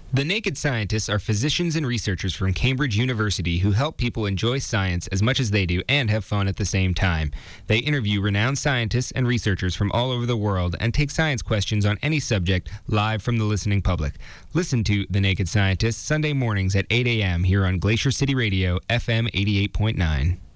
The Naked Scientists are physicians and researchers from Cambridge University who help people enjoy science as much as they do and have fun at the same time. They interview renowned scientists and researchers from all over the world and take science questions on any subject live from the listening public. Listen to The Naked Scientists Sunday mornings at 8 a.m. here on Glacier City Radio, FM 88.9.